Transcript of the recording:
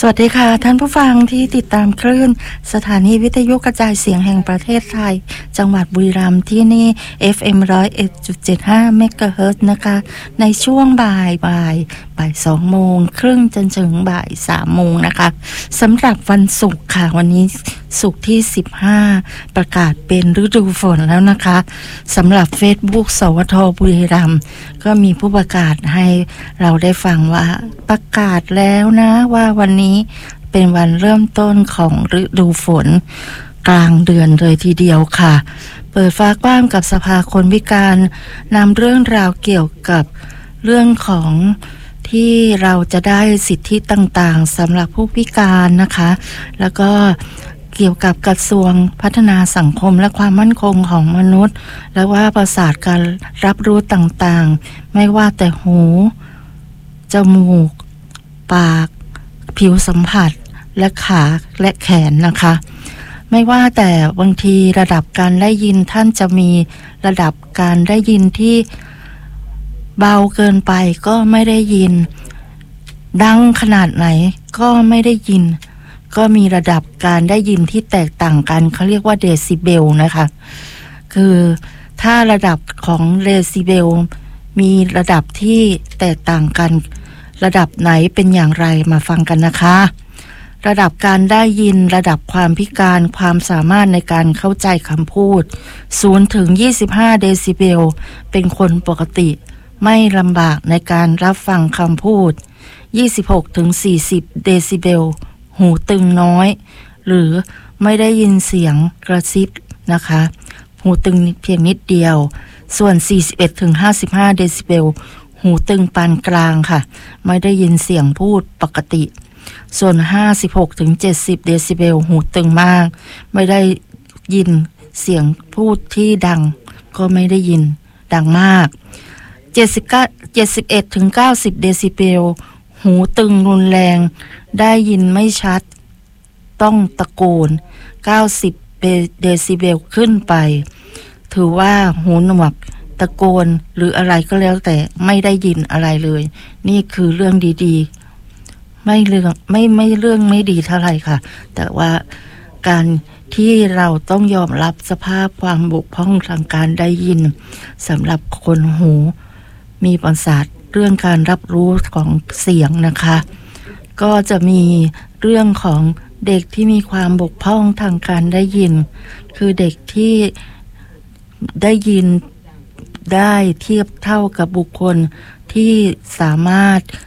วัสดีค่ะท่านผู้ฟังที่ติดตามคลื่นสถานีวิทยุกระจายเสียงแห่งประเทศไทยจังหวัดบุรีรัมย์ที่นี่ FM 101.75 เมกะเฮิรตซ์นะคะในช่วงบ่าย2 โมงครึ่งจนถึงบ่าย3 โมงนะคะสำหรับวันศุกร์ค่ะวันนี้ศุกร์ที่15ประกาศเป็นฤดูฝนแล้วนะคะสำหรับ Facebook สวทบุรีรัมย์ก็มีผู้ประกาศให้เราได้ฟังว่าประกาศแล้วนะว่าวันนี้เป็นวันเริ่มต้นของฤดูฝนกลางเดือนเลยทีเดียวค่ะเปิดฟ้ากว้างกับสภาคนพิการนำเรื่องราวเกี่ยวกับเรื่องของที่เราจะได้สิทธิต่างๆสำหรับผู้พิการนะคะแล้วก็เกี่ยวกับกระทรวงพัฒนาสังคมและความมั่นคงของมนุษย์และว่าประสาทการรับรู้ต่างๆไม่ว่าแต่หูจมูกปากผิวสัมผัสและขาและแขนนะคะไม่ว่าแต่บางทีระดับการได้ยินท่านจะมีระดับการได้ยินที่เบาเกินไปก็ไม่ได้ยินดังขนาดไหนก็ไม่ได้ยินก็มีระดับการได้ยินที่แตกต่างกันเขาเรียกว่าเดซิเบลนะคะคือถ้าระดับของเดซิเบลมีระดับที่แตกต่างกันระดับไหนเป็นอย่างไรมาฟังกันนะคะระดับการได้ยินระดับความพิการความสามารถในการเข้าใจคำพูด0 ถึง 25 เดซิเบลเป็นคนปกติไม่ลำบากในการรับฟังคำพูด26 ถึง 40 เดซิเบลหูตึงน้อยหรือไม่ได้ยินเสียงกระซิบนะคะหูตึงเพียงนิดเดียวส่วน 41 ถึง 55 เดซิเบลหูตึงปานกลางค่ะไม่ได้ยินเสียงพูดปกติส่วน 56 ถึง 70 เดซิเบลหูตึงมากไม่ได้ยินเสียงพูดที่ดังก็ไม่ได้ยินดังมาก71 ถึง 90 เดซิเบลหูตึงรุนแรงได้ยินไม่ชัดต้องตะโกน90 เดซิเบลขึ้นไปถือว่าหูหนวกตะโกนหรืออะไรก็แล้วแต่ไม่ได้ยินอะไรเลยนี่คือเรื่องดีๆไม่เรื่องไม่ดีเท่าไหร่ค่ะแต่ว่าการที่เราต้องยอมรับสภาพความบกพร่องทางการได้ยินสำหรับคนหูมีประสาทเรื่องการรับรู้ของเสียงนะคะก็จะมีเรื่องของเด็กที่มีความบกพร่องทางการได้ยินคือเด็กที่ได้ยินได้เทียบเท่ากับบุคคลที่สามารถ